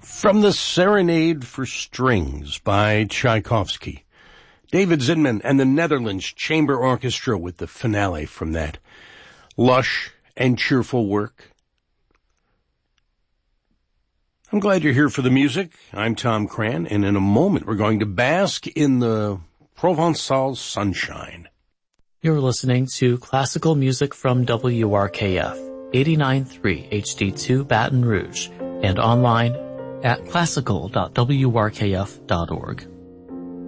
From the Serenade for Strings by Tchaikovsky, David Zinman and the Netherlands Chamber Orchestra with the finale from that lush and cheerful work. I'm glad you're here for the music. I'm Tom Cran, and in a moment we're going to bask in the Provençal sunshine. You're listening to classical music from WRKF, 89.3 HD2 Baton Rouge, and online at classical.wrkf.org.